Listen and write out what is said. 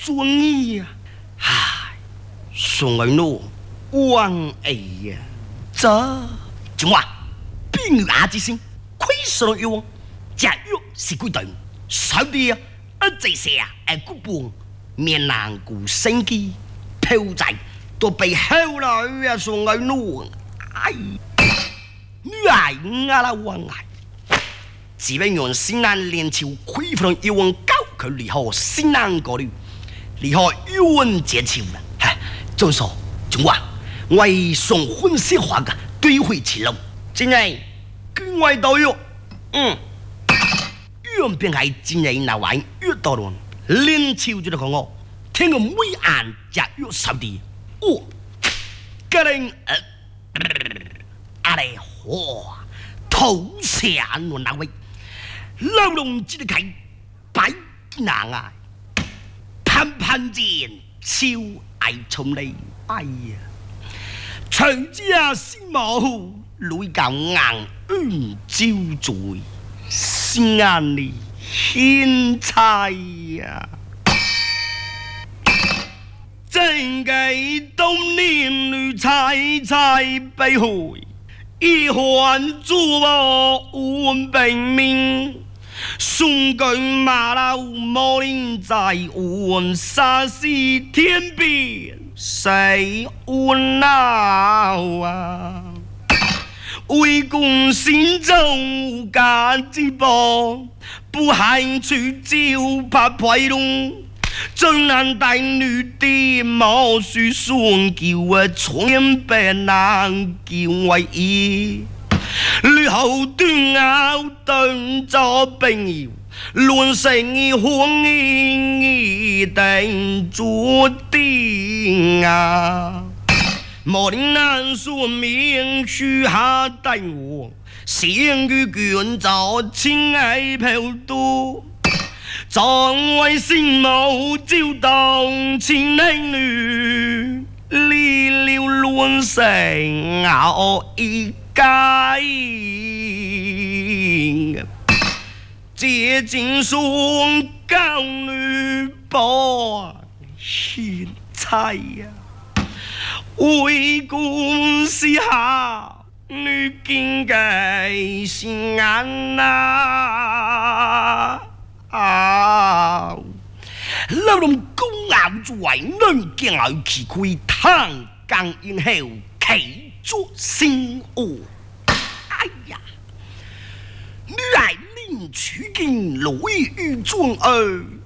做你呀！唉，送儿奴王哎呀，这今晚兵女阿之心，亏死了冤枉，假若是鬼蛋，少啲啊！这些啊，古本面难顾生机，票仔都被后来啊送儿奴，哎，女爱我啦王爱。只为让西南连朝恢复了冤枉高佢离开西南国了，离开冤枉节朝了。嗨，就说中华为送婚色化的对回前路，今日跟外都有，冤便系今日那位越多了，连朝就得讲我，听个每眼就越少啲，哦，个人阿嚟嚯，头下我那位。老龙只得开白难啊，攀见超爱从你，哎呀，徐家先冇女教硬招罪，先眼里獻菜呀，正計當年女菜被害，一環做我換病命。送句馬騮莫林在換沙士天邊誰換鬧啊？為共心中間之波，不行去招拍排龍，真難帶女的毛須雙叫啊，全被難叫為意。女後端拗對咗朋友，亂成歡意定注定啊！莫令難說明許下待我，先於卷走情愛飄度，將為心無照動情男女，離了亂成拗一該接近送高女保獻菜呀，為公司下女經濟心安呐老龍公咬住為能見來其虧湯江以後企作心惡，哎呀，女愛令取經來與眾兒。